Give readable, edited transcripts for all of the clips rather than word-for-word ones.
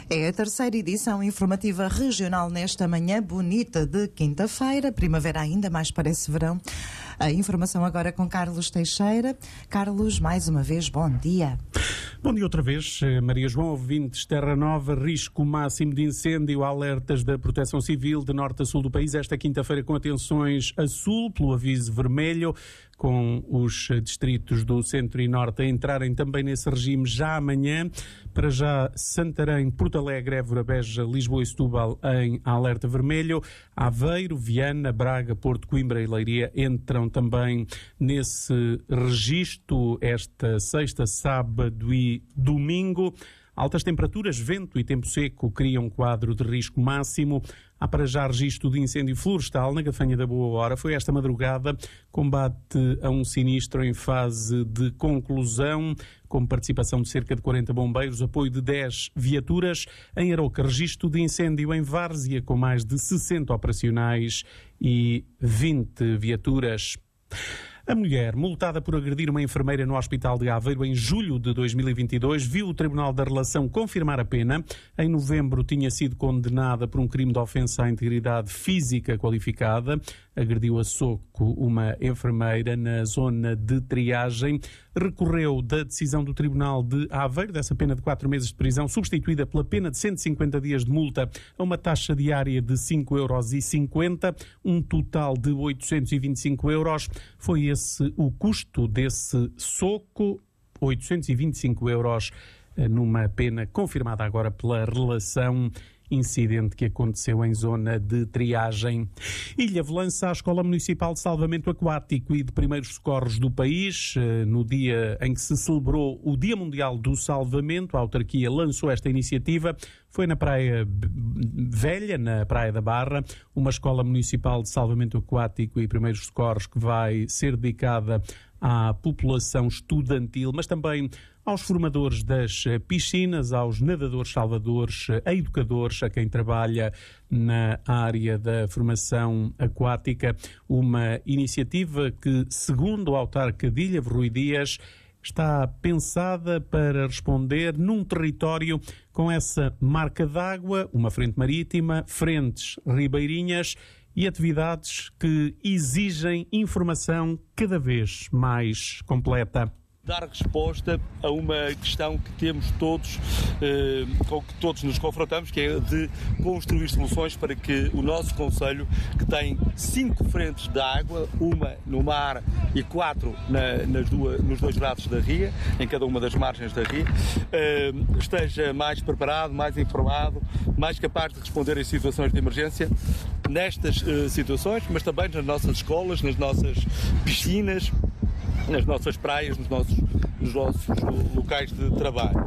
É a terceira edição informativa regional nesta manhã bonita de quinta-feira. Primavera ainda mais parece verão. A informação agora com Carlos Teixeira. Carlos, mais uma vez, bom dia. Bom dia outra vez, Maria João, ouvintes, Terra Nova, risco máximo de incêndio, alertas da Proteção Civil de norte a sul do país, esta quinta-feira com atenções a sul, pelo aviso vermelho, com os distritos do centro e norte a entrarem também nesse regime já amanhã. Para já, Santarém, Porto Alegre, Évora, Beja, Lisboa e Setúbal em alerta vermelho. Aveiro, Viana, Braga, Porto, Coimbra e Leiria entram também nesse registro esta sexta, sábado e domingo. Altas temperaturas, vento e tempo seco criam um quadro de risco máximo. Há para já registro de incêndio florestal na Gafanha da Boa Hora. Foi esta madrugada combate a um sinistro em fase de conclusão, com participação de cerca de 40 bombeiros, apoio de 10 viaturas. Em Aroca, registro de incêndio em Várzea, com mais de 60 operacionais e 20 viaturas. A mulher, multada por agredir uma enfermeira no Hospital de Aveiro em julho de 2022, viu o Tribunal da Relação confirmar a pena. Em novembro tinha sido condenada por um crime de ofensa à integridade física qualificada. Agrediu a soco uma enfermeira na zona de triagem. Recorreu da decisão do Tribunal de Aveiro, dessa pena de 4 meses de prisão, substituída pela pena de 150 dias de multa a uma taxa diária de 5,50 €, um total de 825 €. Foi esse o custo desse soco, 825 € numa pena confirmada agora pela relação. Incidente que aconteceu em zona de triagem. Ilhavo lança a Escola Municipal de Salvamento Aquático e de Primeiros Socorros do país. No dia em que se celebrou o Dia Mundial do Salvamento, a autarquia lançou esta iniciativa. Foi na Praia Velha, na Praia da Barra, uma Escola Municipal de Salvamento Aquático e Primeiros Socorros que vai ser dedicada à população estudantil, mas também aos formadores das piscinas, aos nadadores salvadores, a educadores, a quem trabalha na área da formação aquática. Uma iniciativa que, segundo o autarca de Ilhavo, Rui Dias, está pensada para responder num território com essa marca d'água, uma frente marítima, frentes ribeirinhas e atividades que exigem informação cada vez mais completa. Dar resposta a uma questão que temos todos, com que todos nos confrontamos, que é de construir soluções para que o nosso concelho, que tem 5 frentes de água, uma no mar e 4 nos 2 braços da ria, em cada uma das margens da ria, esteja mais preparado, mais informado, mais capaz de responder em situações de emergência, nestas situações, mas também nas nossas escolas, nas nossas piscinas, nas nossas praias, nos nossos locais de trabalho.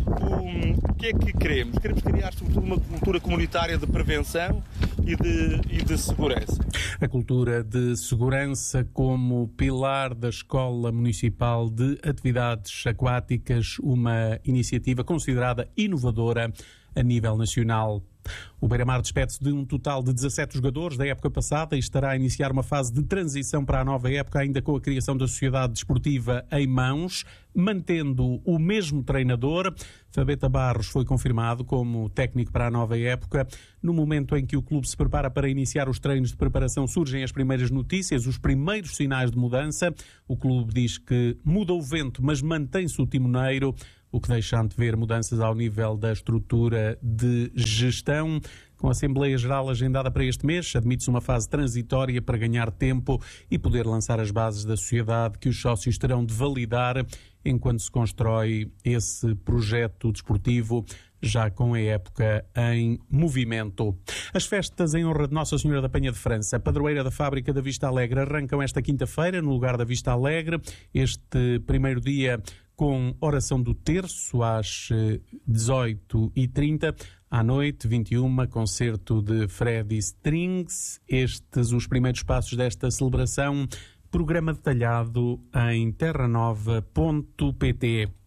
O que é que queremos? Queremos criar, sobretudo, uma cultura comunitária de prevenção e de segurança. A cultura de segurança como pilar da Escola Municipal de Atividades Aquáticas, uma iniciativa considerada inovadora a nível nacional. O Beira-Mar despede-se de um total de 17 jogadores da época passada e estará a iniciar uma fase de transição para a nova época, ainda com a criação da Sociedade Desportiva em mãos, mantendo o mesmo treinador. Fabeta Barros foi confirmado como técnico para a nova época. No momento em que o clube se prepara para iniciar os treinos de preparação, surgem as primeiras notícias, os primeiros sinais de mudança. O clube diz que muda o vento, mas mantém-se o timoneiro, o que deixa antever mudanças ao nível da estrutura de gestão. Com a Assembleia Geral agendada para este mês, admite-se uma fase transitória para ganhar tempo e poder lançar as bases da sociedade que os sócios terão de validar enquanto se constrói esse projeto desportivo, já com a época em movimento. As festas em honra de Nossa Senhora da Penha de França, padroeira da fábrica da Vista Alegre, arrancam esta quinta-feira no lugar da Vista Alegre. Este primeiro dia com oração do terço às 18h30. À noite, 21, concerto de Freddy Strings. Estes os primeiros passos desta celebração. Programa detalhado em terranova.pt.